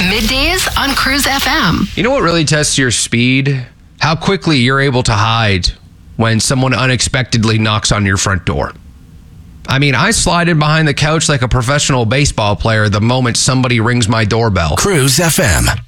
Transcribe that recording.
Middays on Cruise FM. You know what really tests your speed? How quickly you're able to hide when someone unexpectedly knocks on your front door. I mean, I slide in behind the couch like a professional baseball player the moment somebody rings my doorbell. Cruise FM.